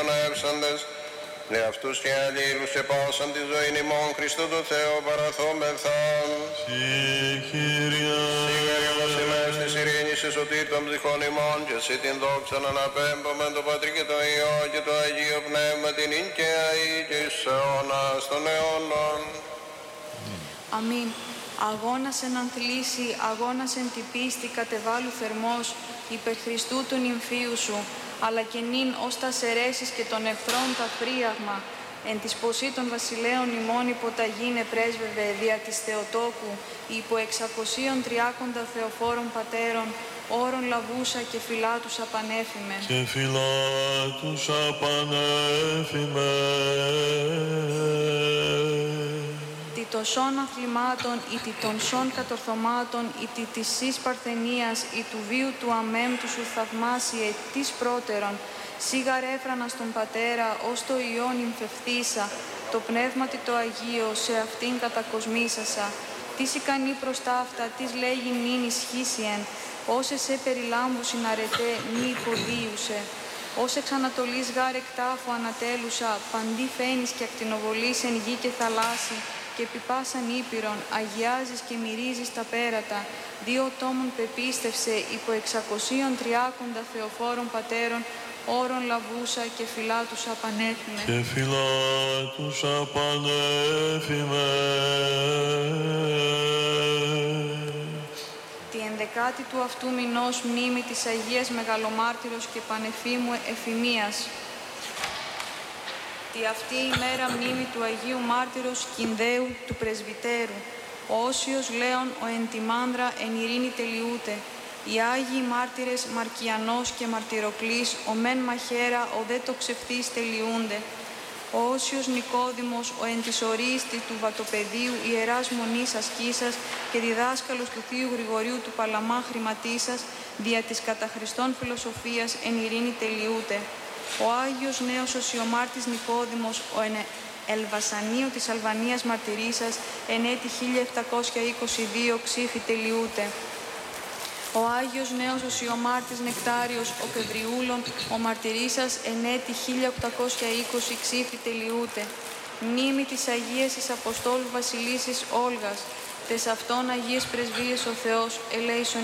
εύσαντες, δε αυτούς και αλλήλους επάσαν τη ζωή ημών Χριστού του Θεού παραθόμεθα. Συ Κύριε. Συγχαρήμας ημές της ειρήνης εσωτήτων των ψυχών ημών και εσύ την δόξα να αναπέμπομεν το Πατρί και το Υιό και το Αγίο Πνεύμα την ίν και αεί και εις αιώνας των αιώνων. Αμήν. Αγώνας εν ανθλήσει, αγώνας εν την πίστη κατεβάλλου θερμός, υπερ Χριστού του νυμφίου σου, αλλά και νυν ως τα σαιρέσεις και των εχθρών τα φρίαγμα, εν της ποσή των βασιλέων ημών υποταγήνε πρέσβευε δια της Θεοτόκου, υπό 630 θεοφόρων πατέρων, όρων λαβούσα και φυλάτους απανέφημε. Και φυλάτους απανέφημε. Τι τοσών αθλημάτων, ή τι των σών κατορθωμάτων, ή τι της εις παρθενίας, ή του βίου του αμέμπτου σου θαυμάσιε, της πρώτερον, σίγαρ έφρανα στον Πατέρα, ως το Υιόν νυμφευθήσα, το πνεύματι το Αγίο σε αυτήν κατακοσμήσασα. Τις ικανή προς ταύτα, τις λέγει νυν ισχύσιεν, όσες σε περιλάμβουσιν αρετέ μη υποδίουσε. Ως εξ Ανατολής γάρ εκτάφου ανατέλουσα, παντί φαίνεις και ακτινοβολής εν γη και θαλάσσι, και επιπάσαν ήπειρον, αγιάζεις και μυρίζεις τα πέρατα, δύο τόμων πεπίστευσε υπό 630 θεοφόρων πατέρων, όρων λαβούσα και φυλάτους απανέφημε. Και φυλάτους απανέφημε. Τη ενδεκάτη του αυτού μηνός μνήμη της Αγίας Μεγαλομάρτυρος και Πανεφήμου Εφημίας. Τη αυτή ημέρα μνήμη του Αγίου Μάρτυρος Κινδαίου του Πρεσβυτέρου. Ο Όσιος Λέων ο εν τη μάνδρα εν ειρήνη τελειούται. Οι Άγιοι Μάρτυρες Μαρκιανός και Μαρτυροκλής, ο μεν μαχαίρα, ο δε το ξεφτής τελειούνται. Ο Όσιος Νικόδημος, ο εν της ορίστη του Βατοπεδίου Ιεράς Μονής Ασκήσας και διδάσκαλος του Θείου Γρηγορίου του Παλαμά Χρηματίσας, δια της κατά Χριστόν φιλοσοφίας εν ειρήνη τελειούται. Ο Άγιος Νέος Οσιομάρτης Νικόδημος, ο εν Ελβασανίου της Αλβανίας Μαρτυρίσας, εν έτη 1722 ξύφη τελειούται. Ο Άγιος Νέος Οσιομάρτης Νεκτάριος, ο Κεβριούλων, ο Μαρτυρίσας, εν έτη 1820 ξύφη τελειούται. Μνήμη της Αγίας εις Αποστόλου Βασιλίσης Όλγας, τες αυτών Αγίες Πρεσβείες ο Θεός, ελέησον